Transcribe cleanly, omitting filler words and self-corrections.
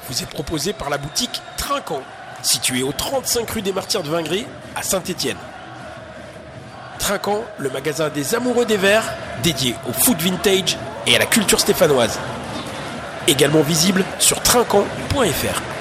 vous est proposé par la boutique Trinquant, située au 35 rue des Martyrs de Vingry à Saint-Étienne. Trinquant, le magasin des amoureux des verres, dédié au food vintage et à la culture stéphanoise. Également visible sur trinquant.fr.